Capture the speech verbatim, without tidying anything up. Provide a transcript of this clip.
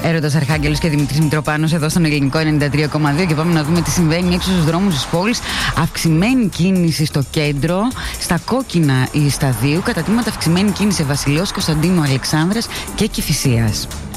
Έρωτας Αρχάγγελος και Δημητρής Μητροπάνος εδώ στον Ελληνικό ενενήντα τρία κόμμα δύο και πάμε να δούμε τι συμβαίνει έξω στους δρόμους της πόλης. Αυξημένη κίνηση στο κέντρο, στα κόκκινα η Σταδίου, κατά τμήματα αυξημένη κίνηση Βασιλέως Κωνσταντίνου Αλεξάνδρας και Κηφισίας.